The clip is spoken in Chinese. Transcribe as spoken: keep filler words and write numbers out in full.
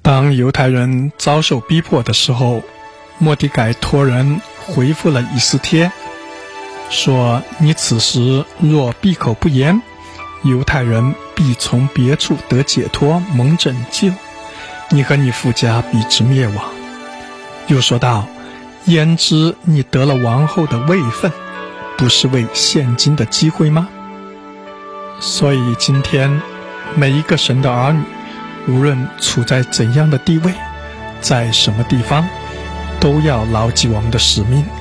当犹太人遭受逼迫的时候，末底改托人回复了以斯帖，说：你此时若闭口不言，犹太人必从别处得解脱蒙拯救，你和你父家必之灭亡。又说道：焉知你得了王后的位分，不是为现今的机会吗？所以今天每一个神的儿女，无论处在怎样的地位，在什么地方，都要牢记我们的使命，